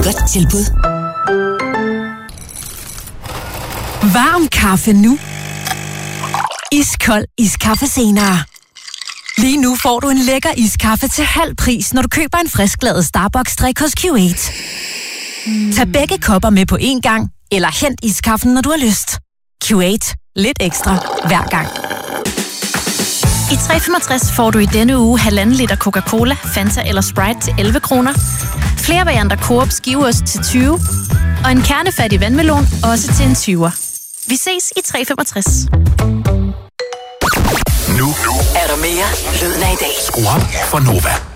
Godt tilbud. Varm kaffe nu. Iskold iskaffe senere. Lige nu får du en lækker iskaffe til halv pris, når du køber en frisklavet Starbucks-drik hos Q8. Tag begge kopper med på én gang, eller hent iskaffen, når du har lyst. Q8. Lidt ekstra hver gang. I 365 får du i denne uge 1,5 liter Coca-Cola, Fanta eller Sprite til 11 kroner. Flere varianter Coop skiveost til 20. Og en kernefattig vandmelon også til en 20'er. Vi ses i 365. Nu Er der mere Lyden af i dag? skru op for Nova.